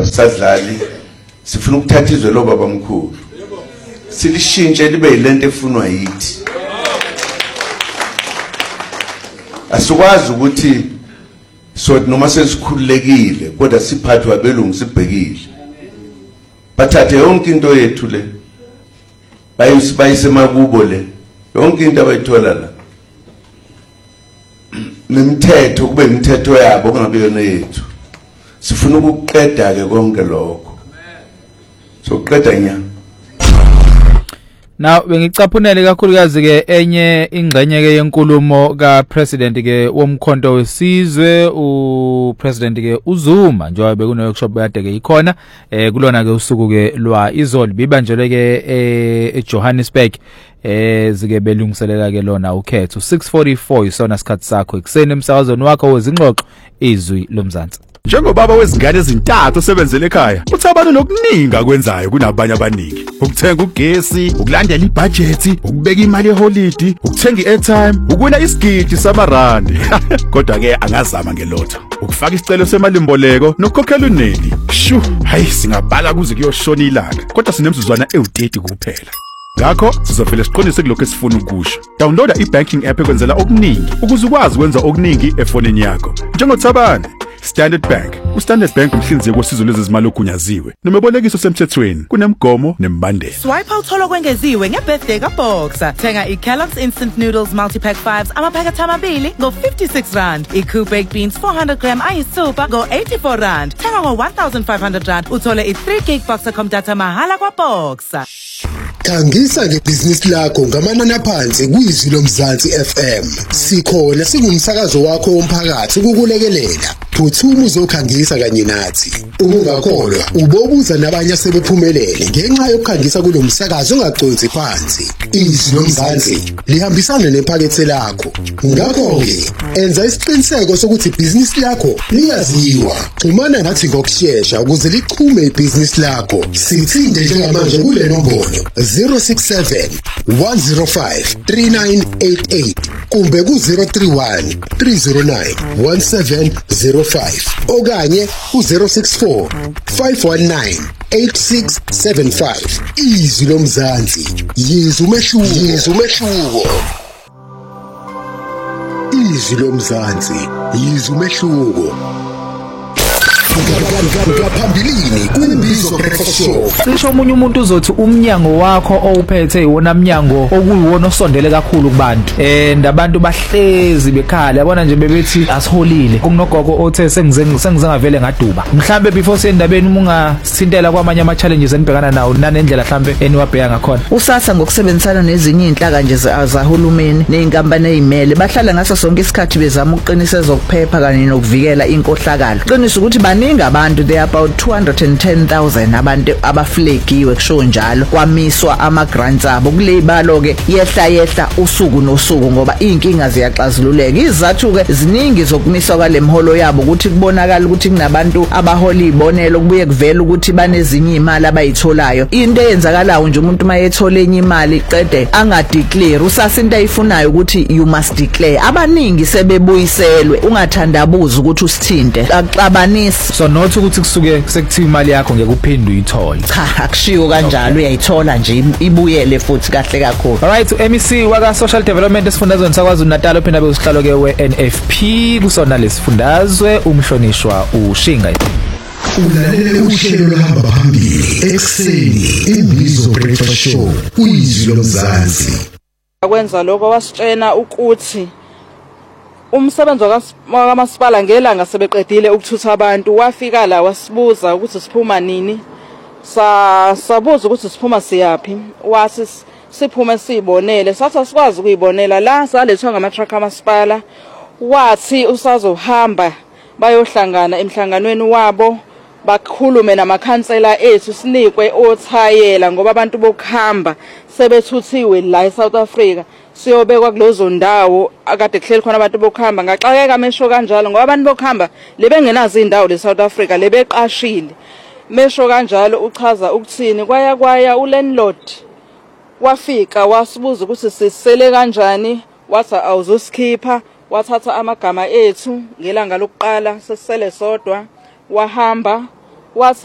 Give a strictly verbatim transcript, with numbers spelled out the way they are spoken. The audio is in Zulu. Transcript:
abasadlali sifuna ukuthatha izwe lo baba mkhulu silishintshe libe yilento efunwa yithi. Asikwazi ukuthi so noma sesikhululekile kodwa siphathwa abelungu sibhekile bathathe yonke into yethu le bayise makubo le yonke into abayithola la nemithetho kube imithetho yabo kungabe yona yethu. Sifuna ukuqeda ke konke lokho so qeda nya. Now bengicaphunele kakhulukazi ke enye ingxenye ke yenkulumo ka president ke womkhonto wesizwe u president ke uZuma njengoba bekune workshop yade ke ikhona eh kulona ke usuku ke lwa izolo bibanjelwe ke e Johannesburg eh zike belungiselela ke lona ukhetho six forty-four isona sikhathi sakho ekseni emsakazweni wakho wezingxoxo izwi lomzansi. Njengobaba wezingane ezintathu osebenzele ekhaya uthi abantu nokuningi akwenzayo kunabanye abaningi ukuthenga ugesi ukulandela ibudget ukubeka imali eholiday ukuthenga iairtime ukwena isigidi samarandi kodwa ke angazama ngelotho ukufaka isicelo semalimboleko nokukhokhela uneli shu hayi singabhala kuze kuyoshona ilanga kodwa sinemzuzwana ewu-thirty kuphela. Ngakho sizofela siqondise kulokho esifuna ukusho. Downloada i-banking app ekwenzela okuningi ukuze ukwazi ukwenza okuningi efonini yakho njengothabane Standard Bank. uStandard Bank umhlinzeki wosizo lwezezimali ogunyaziwe nomebolekiso semthethweni kunemigomo nemibandela. Swipe uthola kwengeziwe ngebirthday kaBoxer. Thenga iKellogg's Instant Noodles Multi-Pack fives amaphakethe amabili ngo fifty-six rand. iCoop Baked Beans four hundred gram ayisupha ngo eighty-four rand. Thenga ngo one thousand five hundred rand uthole i-three gig Boxer.com data mahala kwaBoxer. Khangisa ngebhizinisi lakho ngamanani aphansi kwizwi lomzansi F M. Sikhona singumsakazo wakho womphakathi ukukulekelela. Phuthuma uzokhangisa kanye nathi. Ungakholwa ubobuza nabanye asebephumelele ngenxa yokukhangisa kulomsakazo ongagconsi phansi. Izwi lomzansi lihambisana nephakethe lakho. Ngakho ke enza isiqiniseko sokuthi ibhizinisi lakho liyaziwa. Xhumana nathi ngokusheshsha ukuze lichume ibhizinisi lakho. Sithinde njengamanje kule nombolo zero six seven one zero five three nine eight eight kumbe ku zero three one three zero nine one seven zero five okanye ku zero six four five one nine eight six seven five. Izwi lomzansi yizwi umehluko yizwi umehluko. Izwi lomzansi yizwi umehluko. Ngaphambilini kuMbizo Breakfast Show. Cisho omunye umuntu uzothi umnyango wakho owuphethe iwona mnyango okuyiwona osondele kakhulu kubantu and abantu bahlezi bekhala yabona nje bebethi asiholile kunogogo othe sengize sengizangavele ngaduba mhlambe before sendabeni uma ungasithintela kwamanye ama challenges enibhekana nawo nanendlela mhlambe eniwabheka ngakhona. Usasa ngokusebenzisana nezinye inhlaka nje zahulumeni nezinkampani ezimele bahlala ngaso sonke isikhathi bezama ukuqinisa ezokuphepha kanye nokuvikela inkohlakalo. Qinisa ukuthi baningi abantu there about two hundred ten thousand abantu abaflegiwe kusho njalo kwamiswa ama grants abo kulebalo ke yehla yehla usuku nosuku ngoba inkinga ziyaxazululeka. Izathu ke ziningi zokumiswa kwale mholo yabo ukuthi kubonakala ukuthi kunabantu abahola ibonelo kubuye kuvela ukuthi banezinye imali abayitholayo. Into eyenzakalayo nje umuntu mayethola enye imali qede angadeclare usasa into ayifunayo ukuthi you must declare. Abaningi sebebuyiselwe ungathandabuza ukuthi usithinte akuxabanisi so not ukuthi kusuke sekuthiwa imali yakho ngeke uphinde uyithole. Cha akushiwo kanjalo uyayithola nje ibuyele futhi kahle kakhulu. Alright u M E C waka Social Development esifundazweni sakwaZulu Natal ophinde abe usihlalo ke we N F P kusona lesifundazwe umhlonishwa uShinga. Ulalele uhlelo lohamba phambili ekseni iMbizo Breakfast Show kwizwi lomzansi. Akwenza lokho wasitshena ukuthi umsebenzi wakamasipala ngelanga sebeqedile ukuthutha abantu wafika la wasibuza ukuthi siphuma nini sa sabuza ukuthi siphuma siyapi wasi siphume sibonele sathi sikwazi ukuyibonela la salethwa ngama truck kamasipala wathi usazohamba bayohlangana emhlanganweni wabo bakhulume namakhansela ethu sinikwe othayela ngoba abantu bokuhamba sebethuthiwe la eSouth Africa siyobekwa kulozo ndawo akade kuhleli khona abantu bokuhamba ngaxakeka mesho kanjalo ngoba abantu bokuhamba lebengenazo indawo leSouth Africa lebeqashile mesho kanjalo uchaza ukuthini kwaya kwaya ulandlord wafika wasibuza ukuthi sisele kanjani wathi awuzosikipha wathatha amagama ethu ngelanga lokuqala sesele sodwa wahamba wathi